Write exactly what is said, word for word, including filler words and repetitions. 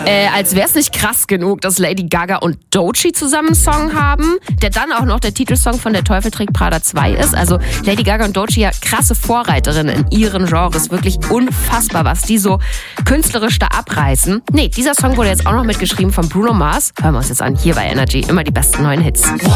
Äh, als wäre es nicht krass genug, dass Lady Gaga und Doechii zusammen einen Song haben, der dann auch noch der Titelsong von Der Teufel trägt Prada zwei ist. Also Lady Gaga und Doechii ja krasse Vorreiterinnen in ihren Genres. Wirklich unfassbar, was die so künstlerisch da abreißen. Nee, dieser Song wurde jetzt auch noch mitgeschrieben von Bruno Mars. Hören wir uns jetzt an, hier bei Energy. Immer die besten neuen Hits.